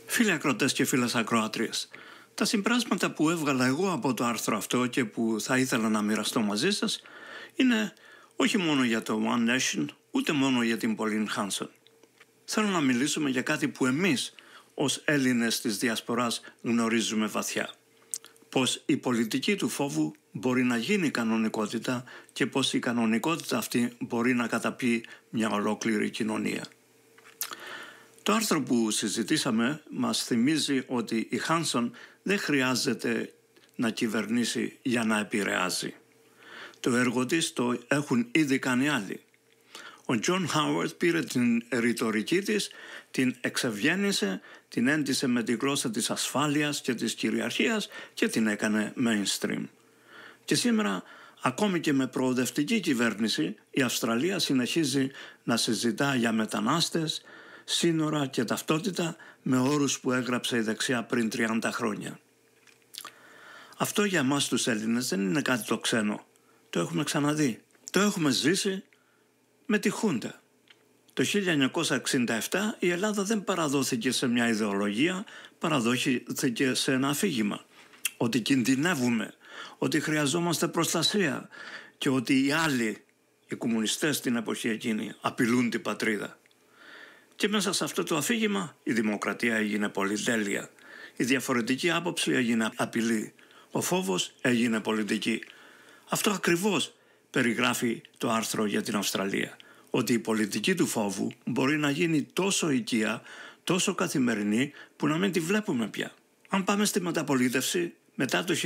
Φίλοι ακροατές και φίλες ακροάτριες, τα συμπράσματα που έβγαλα εγώ από το άρθρο αυτό και που θα ήθελα να μοιραστώ μαζί σας είναι όχι μόνο για το One Nation, ούτε μόνο για την Pauline Hanson. Θέλω να μιλήσουμε για κάτι που εμείς ως Έλληνες της Διασποράς γνωρίζουμε βαθιά. Πως η πολιτική του φόβου μπορεί να γίνει κανονικότητα και πως η κανονικότητα αυτή μπορεί να καταπιεί μια ολόκληρη κοινωνία. Το άρθρο που συζητήσαμε μας θυμίζει ότι η Χάνσον δεν χρειάζεται να κυβερνήσει για να επηρεάζει. Το έργο της το έχουν ήδη κάνει άλλοι. Ο Τζον Χάουαρντ πήρε την ρητορική της, την εξευγέννησε, την έντυσε με τη γλώσσα της ασφάλειας και της κυριαρχίας και την έκανε mainstream. Και σήμερα, ακόμη και με προοδευτική κυβέρνηση, η Αυστραλία συνεχίζει να συζητά για μετανάστες, σύνορα και ταυτότητα με όρους που έγραψε η δεξιά πριν 30 χρόνια. Αυτό για εμάς τους Έλληνες δεν είναι κάτι το ξένο. Το έχουμε ξαναδεί. Το έχουμε ζήσει με τη Χούντα. Το 1967 η Ελλάδα δεν παραδόθηκε σε μια ιδεολογία, παραδόθηκε σε ένα αφήγημα. Ότι κινδυνεύουμε, ότι χρειαζόμαστε προστασία και ότι οι άλλοι, οι κομμουνιστές την εποχή εκείνη, απειλούν την πατρίδα. Και μέσα σε αυτό το αφήγημα η δημοκρατία έγινε πολυτέλεια. Η διαφορετική άποψη έγινε απειλή. Ο φόβος έγινε πολιτική. Αυτό ακριβώς περιγράφει το άρθρο για την Αυστραλία. Ότι η πολιτική του φόβου μπορεί να γίνει τόσο οικία, τόσο καθημερινή που να μην τη βλέπουμε πια. Αν πάμε στη μεταπολίτευση, μετά το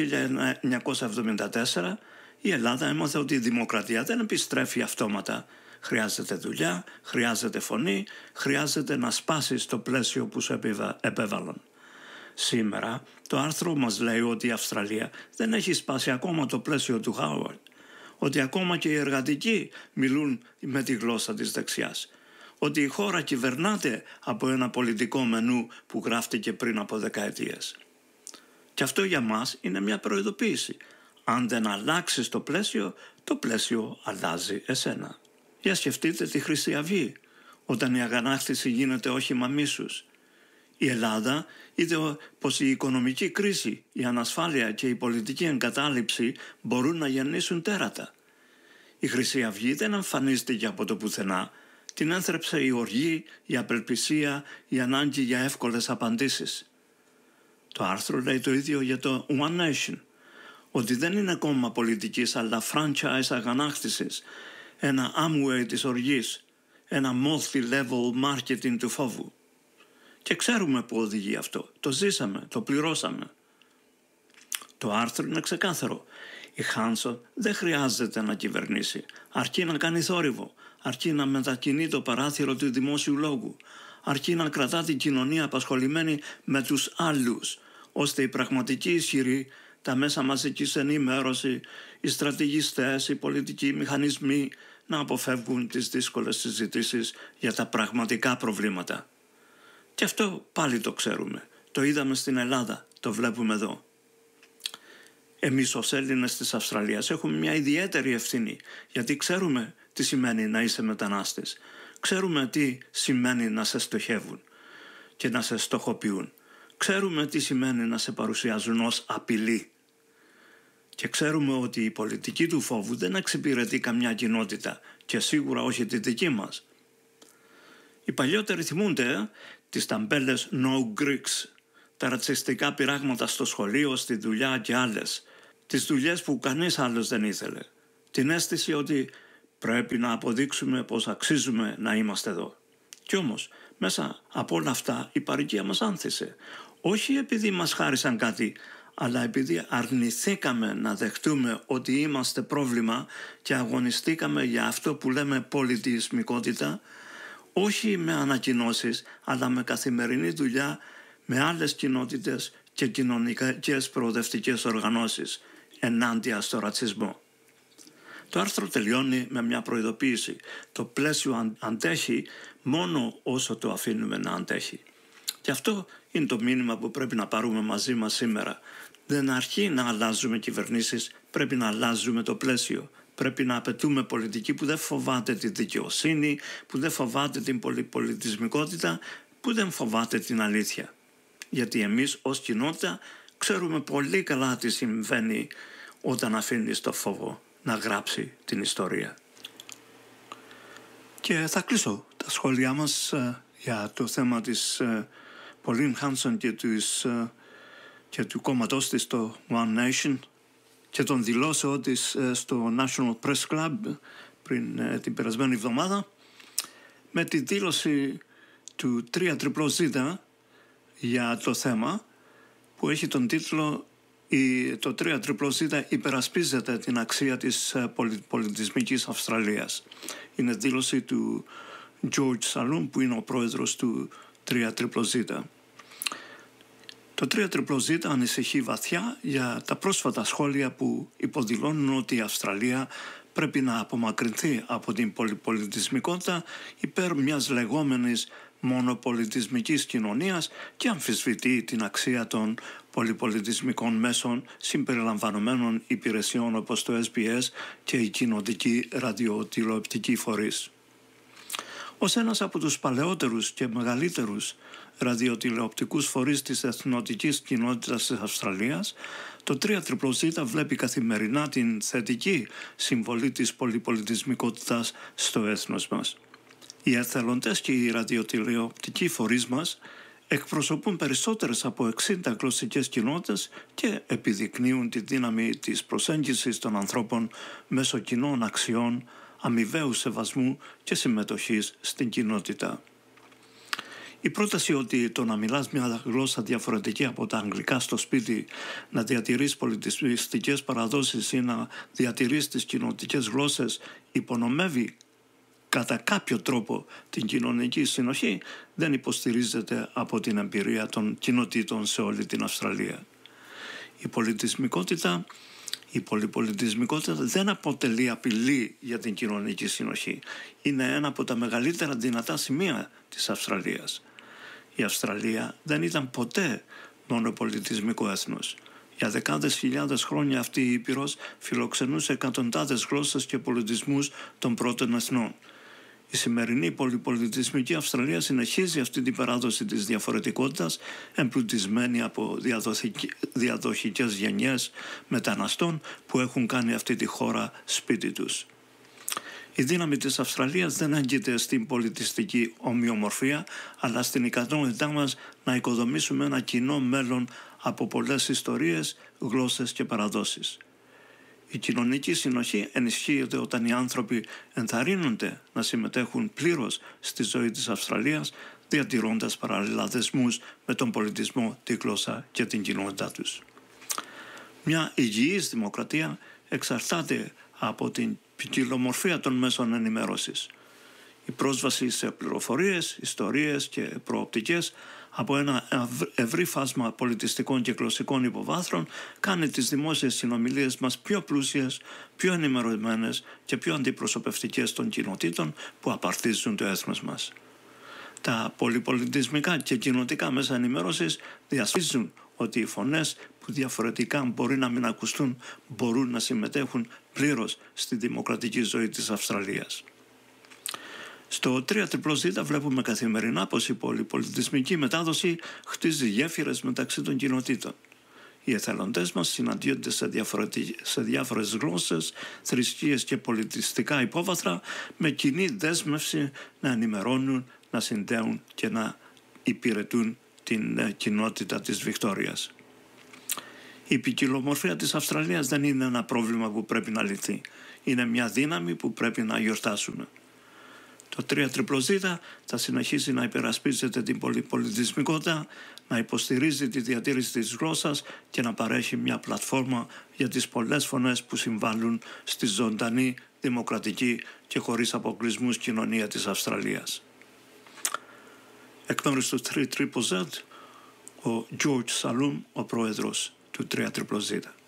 1974 η Ελλάδα έμαθε ότι η δημοκρατία δεν επιστρέφει αυτόματα. Χρειάζεται δουλειά, χρειάζεται φωνή, χρειάζεται να σπάσεις το πλαίσιο που σου επέβαλαν. Σήμερα το άρθρο μας λέει ότι η Αυστραλία δεν έχει σπάσει ακόμα το πλαίσιο του Χάουαρντ. Ότι ακόμα και οι εργατικοί μιλούν με τη γλώσσα της δεξιάς. Ότι η χώρα κυβερνάται από ένα πολιτικό μενού που γράφτηκε πριν από δεκαετίες. Και αυτό για μας είναι μια προειδοποίηση. Αν δεν αλλάξεις το πλαίσιο αλλάζει εσένα. Για σκεφτείτε τη Χρυσή Αυγή, όταν η αγανάκτηση γίνεται όχημα μίσους. Η Ελλάδα είδε πως η οικονομική κρίση, η ανασφάλεια και η πολιτική εγκατάλειψη μπορούν να γεννήσουν τέρατα. Η Χρυσή Αυγή δεν εμφανίστηκε από το πουθενά. Την ένθρεψε η οργή, η απελπισία, η ανάγκη για εύκολες απαντήσεις. Το άρθρο λέει το ίδιο για το One Nation, ότι δεν είναι κόμμα πολιτικής αλλά franchise αγανάκτησης, ένα Amway της οργής, ένα multi-level marketing του φόβου. Και ξέρουμε που οδηγεί αυτό. Το ζήσαμε, το πληρώσαμε. Το άρθρο είναι ξεκάθαρο. Η Χάνσον δεν χρειάζεται να κυβερνήσει. Αρκεί να κάνει θόρυβο. Αρκεί να μετακινεί το παράθυρο του δημόσιου λόγου. Αρκεί να κρατά την κοινωνία απασχολημένη με τους άλλους, ώστε οι πραγματικοί ισχυροί, τα μέσα μαζικής ενημέρωση, οι στρατηγιστές, οι πολιτικοί μηχανισμοί να αποφεύγουν τις δύσκολες συζητήσεις για τα πραγματικά προβλήματα. Και αυτό πάλι το ξέρουμε. Το είδαμε στην Ελλάδα, το βλέπουμε εδώ. Εμείς ως Έλληνες της Αυστραλίας έχουμε μια ιδιαίτερη ευθύνη, γιατί ξέρουμε τι σημαίνει να είσαι μετανάστης. Ξέρουμε τι σημαίνει να σε στοχεύουν και να σε στοχοποιούν. Ξέρουμε τι σημαίνει να σε παρουσιάζουν ως απειλή. Και ξέρουμε ότι η πολιτική του φόβου δεν εξυπηρετεί καμιά κοινότητα και σίγουρα όχι τη δική μας. Οι παλιότεροι θυμούνται τις ταμπέλες No Greeks, τα ρατσιστικά πειράγματα στο σχολείο, στη δουλειά και άλλες. Τις δουλειές που κανείς άλλος δεν ήθελε. Την αίσθηση ότι πρέπει να αποδείξουμε πως αξίζουμε να είμαστε εδώ. Κι όμως, μέσα από όλα αυτά η παροικία μας άνθησε. Όχι επειδή μας χάρισαν κάτι, αλλά επειδή αρνηθήκαμε να δεχτούμε ότι είμαστε πρόβλημα και αγωνιστήκαμε για αυτό που λέμε πολιτισμικότητα, όχι με ανακοινώσεις, αλλά με καθημερινή δουλειά, με άλλες κοινότητες και κοινωνικές προοδευτικές οργανώσεις ενάντια στο ρατσισμό. Το άρθρο τελειώνει με μια προειδοποίηση. Το πλαίσιο αντέχει μόνο όσο το αφήνουμε να αντέχει. Και αυτό είναι το μήνυμα που πρέπει να πάρουμε μαζί μας σήμερα. Δεν αρκεί να αλλάζουμε κυβερνήσεις, πρέπει να αλλάζουμε το πλαίσιο. Πρέπει να απαιτούμε πολιτική που δεν φοβάται τη δικαιοσύνη, που δεν φοβάται την πολυπολιτισμικότητα, που δεν φοβάται την αλήθεια. Γιατί εμείς ως κοινότητα ξέρουμε πολύ καλά τι συμβαίνει όταν αφήνεις το φόβο να γράψει την ιστορία. Και θα κλείσω τα σχόλιά μας για το θέμα της Pauline Hanson και του κόμματός της, το One Nation, και των δηλώσεων της στο National Press Club πριν την περασμένη εβδομάδα, με τη δήλωση του 3ZZZ για το θέμα που έχει τον τίτλο «Το 3ZZZ υπερασπίζεται την αξία της πολιτισμικής Αυστραλίας». Είναι δήλωση του George Saloom, που είναι ο πρόεδρος του 3ZZZ. Το 3ZZZ ανησυχεί βαθιά για τα πρόσφατα σχόλια που υποδηλώνουν ότι η Αυστραλία πρέπει να απομακρυνθεί από την πολυπολιτισμικότητα υπέρ μιας λεγόμενης μονοπολιτισμικής κοινωνίας και αμφισβητεί την αξία των πολυπολιτισμικών μέσων συμπεριλαμβανομένων υπηρεσιών όπως το SBS και η κοινοτική ραδιοτηλεοπτική φορείς. Ως ένας από τους παλαιότερους και μεγαλύτερους ραδιοτηλεοπτικούς φορείς της εθνοτικής κοινότητας της Αυστραλίας, το 3ZZZ βλέπει καθημερινά την θετική συμβολή της πολυπολιτισμικότητας στο έθνος μας. Οι εθελοντές και οι ραδιοτηλεοπτικοί φορείς μας εκπροσωπούν περισσότερες από 60 γλωσσικές κοινότητες και επιδεικνύουν τη δύναμη της προσέγγισης των ανθρώπων μέσω κοινών αξιών, αμοιβαίου σεβασμού και συμμετοχής στην κοινότητα. Η πρόταση ότι το να μιλάς μια γλώσσα διαφορετική από τα αγγλικά στο σπίτι, να διατηρείς πολιτιστικές παραδόσεις ή να διατηρείς τις κοινοτικές γλώσσες υπονομεύει κατά κάποιο τρόπο την κοινωνική συνοχή, δεν υποστηρίζεται από την εμπειρία των κοινοτήτων σε όλη την Αυστραλία. Η πολυπολιτισμικότητα δεν αποτελεί απειλή για την κοινωνική συνοχή. Είναι ένα από τα μεγαλύτερα δυνατά σημεία της Αυστραλίας. Η Αυστραλία δεν ήταν ποτέ μονοπολιτισμικό έθνος. Για δεκάδες χιλιάδες χρόνια αυτή η Ήπειρος φιλοξενούσε εκατοντάδες γλώσσες και πολιτισμούς των πρώτων εθνών. Η σημερινή πολυπολιτισμική Αυστραλία συνεχίζει αυτή την παράδοση της διαφορετικότητας, εμπλουτισμένη από διαδοχικές γενιές μεταναστών που έχουν κάνει αυτή τη χώρα σπίτι τους. Η δύναμη της Αυστραλίας δεν έγκυται στην πολιτιστική ομοιομορφία, αλλά στην ικανότητά μας να οικοδομήσουμε ένα κοινό μέλλον από πολλές ιστορίες, γλώσσες και παραδόσεις. Η κοινωνική συνοχή ενισχύεται όταν οι άνθρωποι ενθαρρύνονται να συμμετέχουν πλήρως στη ζωή της Αυστραλίας, διατηρώντας παράλληλα δεσμούς με τον πολιτισμό, τη γλώσσα και την κοινότητά τους. Μια υγιής δημοκρατία εξαρτάται από την ποικιλομορφία των μέσων ενημέρωσης. Η πρόσβαση σε πληροφορίες, ιστορίες και προοπτικές από ένα ευρύ φάσμα πολιτιστικών και γλωσσικών υποβάθρων κάνει τις δημόσιες συνομιλίες μας πιο πλούσιες, πιο ενημερωμένες και πιο αντιπροσωπευτικές των κοινοτήτων που απαρτίζουν το έθνος μας. Τα πολυπολιτισμικά και κοινοτικά μέσα ενημέρωσης διασφαλίζουν ότι οι φωνές που διαφορετικά μπορεί να μην ακουστούν μπορούν να συμμετέχουν πλήρως στη δημοκρατική ζωή της Αυστραλίας. Στο 3ZZZ βλέπουμε καθημερινά πως η πολυπολιτισμική μετάδοση χτίζει γέφυρες μεταξύ των κοινοτήτων. Οι εθελοντές μας συναντιόνται σε διάφορες γλώσσες, θρησκείες και πολιτιστικά υπόβαθρα με κοινή δέσμευση να ενημερώνουν, να συνδέουν και να υπηρετούν την κοινότητα της Βικτόριας. Η ποικιλομορφία της Αυστραλίας δεν είναι ένα πρόβλημα που πρέπει να λυθεί. Είναι μια δύναμη που πρέπει να γιορτάσουμε. Το 3ZZZ θα συνεχίσει να υπερασπίζεται την πολυπολιτισμικότητα, να υποστηρίζει τη διατήρηση της γλώσσας και να παρέχει μια πλατφόρμα για τις πολλές φωνές που συμβάλλουν στη ζωντανή, δημοκρατική και χωρίς αποκλεισμούς κοινωνία της Αυστραλίας. Εκ μέρους του 3ZZZ, ο George Saloom, ο πρόεδρος του 3ZZZ.